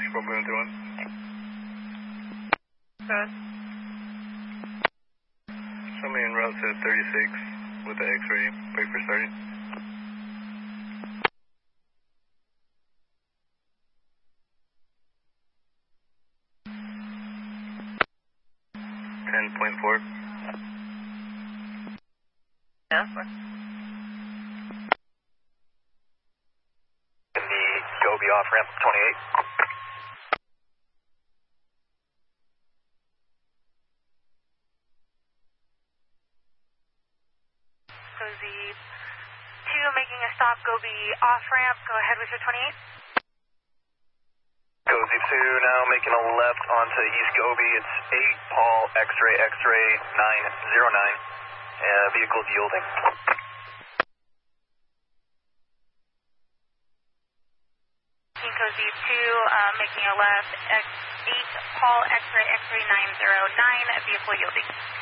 64.31. Good. Show me en route to 36 with the X-ray. Wait for starting. 10.4. Yeah, sir. In the Gobi off ramp 28. Cozy 2 making a stop, Gobi off ramp. Go ahead with your 28. Cozy 2 now making a left onto East Gobi. It's 8 Paul X-ray X-ray 909. Vehicle's yielding. Team Cozy 2 making a left, 8 Paul X-ray X-ray 909. Vehicle yielding.